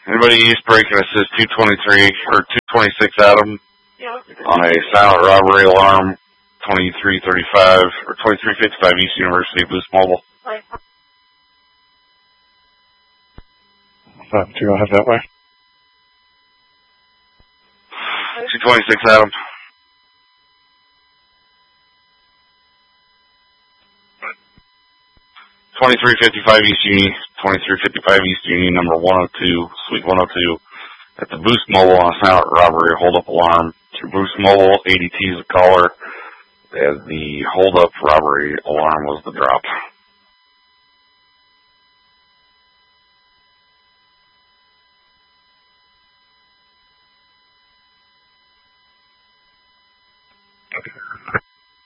Anybody East Breaking Assist 223 or 226 Adam on a silent robbery alarm 2335 or 2355 East University Boost Mobile. To go ahead that way. 226 Adam. 2355 East Uni, 2355 East Uni, number 102, Suite 102, at the Boost Mobile on a silent robbery hold-up alarm. Through Boost Mobile, ADT is the caller, as the hold-up robbery alarm was the drop.